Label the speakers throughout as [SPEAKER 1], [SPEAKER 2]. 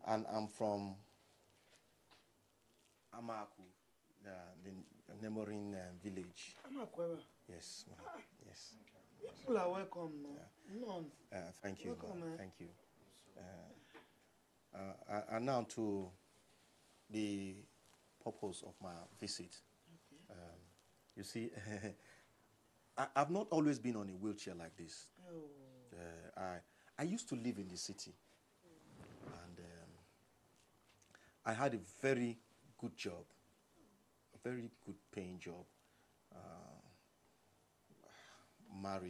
[SPEAKER 1] And I'm from Amaku, the neighboring village.
[SPEAKER 2] Amaku?
[SPEAKER 1] Yes, yes.
[SPEAKER 2] People are welcome. No.
[SPEAKER 1] Thank you.
[SPEAKER 2] Welcome, man.
[SPEAKER 1] Thank you. And now to the purpose of my visit. Okay. You see, I've not always been on a wheelchair like this. Oh. I used to live in the city, and I had a very good job, a very good paying job, married.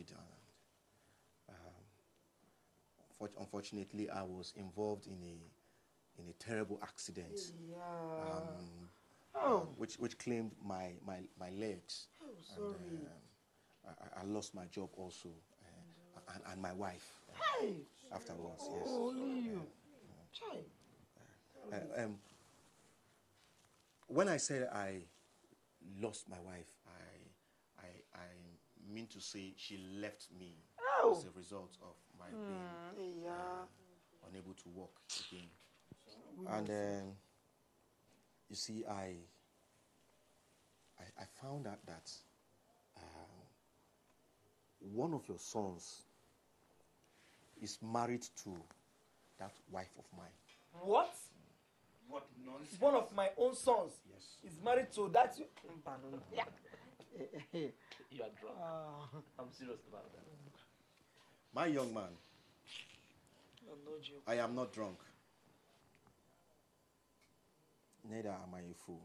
[SPEAKER 1] Unfortunately, I was involved in a terrible accident, which claimed my legs.
[SPEAKER 2] Oh, sorry.
[SPEAKER 1] And, I lost my job also, and my wife afterwards.
[SPEAKER 2] Oh,
[SPEAKER 1] yes.
[SPEAKER 2] only you.
[SPEAKER 1] When I said I lost my wife, I mean to say she left me as a result of my being unable to walk again. And you see, I found out that one of your sons is married to that wife of mine.
[SPEAKER 2] What? What nonsense? One of my own sons is married to that. Yeah.
[SPEAKER 3] You are drunk. I'm serious about that.
[SPEAKER 1] My young man, I am not drunk. Neither am I a fool.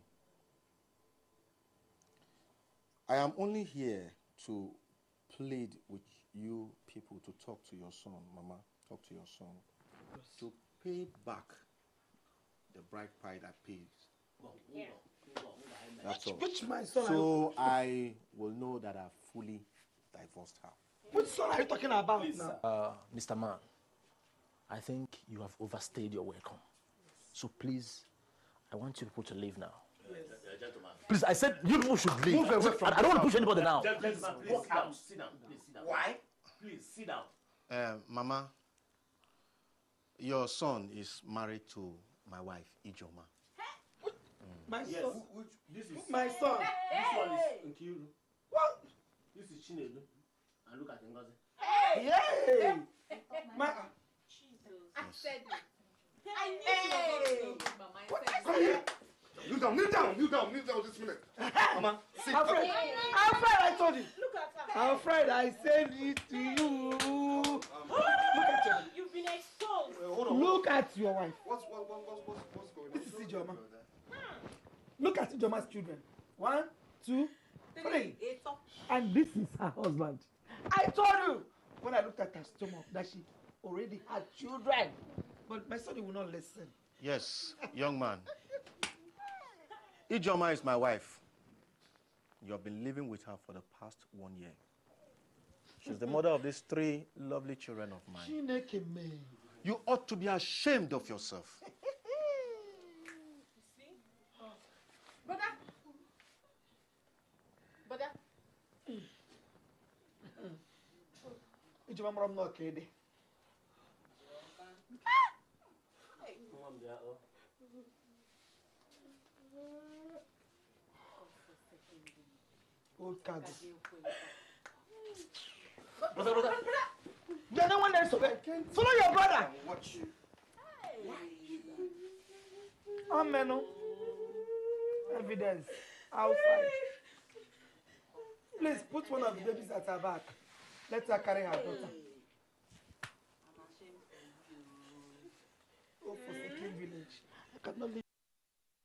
[SPEAKER 1] I am only here to plead with you people to talk to your son, Mama. Talk to your son. Yes. To pay back the bride price I paid.
[SPEAKER 2] Yeah.
[SPEAKER 1] That's all.
[SPEAKER 2] Which my son?
[SPEAKER 1] So I will know that I've fully divorced her.
[SPEAKER 2] Which son are you talking about now?
[SPEAKER 3] Mr. Man, I think you have overstayed your welcome. So please, I want you people to leave now.
[SPEAKER 2] Yes.
[SPEAKER 3] Gentlemen. Please, I said you people should leave.
[SPEAKER 2] Move away from
[SPEAKER 3] I don't want to push anybody now.
[SPEAKER 4] Gentlemen, please sit down. Sit down. Please sit down.
[SPEAKER 2] Why?
[SPEAKER 4] Please sit down.
[SPEAKER 1] Mama, your son is married to my wife, Ijoma.
[SPEAKER 2] My
[SPEAKER 4] Yes.
[SPEAKER 2] son?
[SPEAKER 4] This is
[SPEAKER 2] my son?
[SPEAKER 4] This one is Nkiru.
[SPEAKER 2] What?
[SPEAKER 4] This is Chinedu. And look at Ngozi.
[SPEAKER 2] Hey! My...
[SPEAKER 5] Jesus. I said it. I knew
[SPEAKER 6] Kneel down, kneel down, kneel down, kneel down this minute. Mama, sit down.
[SPEAKER 2] Alfred, I told you.
[SPEAKER 5] Look at her.
[SPEAKER 2] Alfred, I said it to you. Look at you.
[SPEAKER 5] You've been exposed.
[SPEAKER 6] Hold on.
[SPEAKER 2] Look at your wife.
[SPEAKER 6] What's going on?
[SPEAKER 2] This is Ijoma. Look at Ijoma's children. 1, 2, 3. And this is her husband. I told you when I looked at her stomach that she already had children. But my son will not listen.
[SPEAKER 1] Yes, young man. Ijoma is my wife. You have been living with her for the past 1 year. She's the mother of these 3 lovely children of mine. You ought to be ashamed of yourself.
[SPEAKER 5] Brother.
[SPEAKER 2] Ijoma mom not kidding. Old cargo.
[SPEAKER 3] Brother.
[SPEAKER 2] You're the one that's okay. Follow your brother.
[SPEAKER 6] Watch you.
[SPEAKER 2] Amen. Evidence. Outside. Please put one of the babies at her back. Let her carry her daughter. Oh, for the village. I cannot leave.